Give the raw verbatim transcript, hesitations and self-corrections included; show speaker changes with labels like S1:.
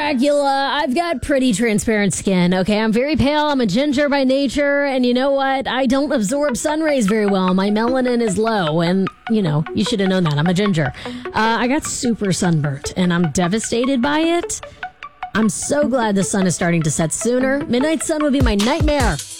S1: Dracula. I've got pretty transparent skin, okay? I'm very pale. I'm a ginger by nature. And you know what? I don't absorb sun rays very well. My melanin is low. And, you know, you should have known that. I'm a ginger. Uh, I got super sunburnt, and I'm devastated by it. I'm so glad the sun is starting to set sooner. Midnight sun would be my nightmare.